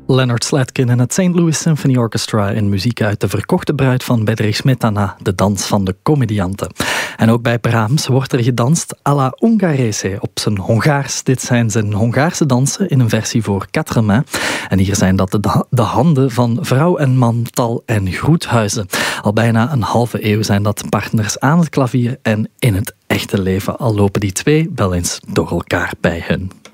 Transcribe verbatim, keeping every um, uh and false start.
Leonard Slatkin en het Saint Louis Symphony Orchestra in muziek uit De Verkochte Bruid van Bedřich Smetana, de dans van de komedianten. En ook bij Brahms wordt er gedanst à la Ungherese, op zijn Hongaars. Dit zijn zijn Hongaarse dansen in een versie voor quatre mains. En hier zijn dat de, de handen van vrouw en man Tal en Groethuizen. Al bijna een halve eeuw zijn dat partners aan het klavier en in het echte leven. Al lopen die twee wel eens door elkaar bij hun.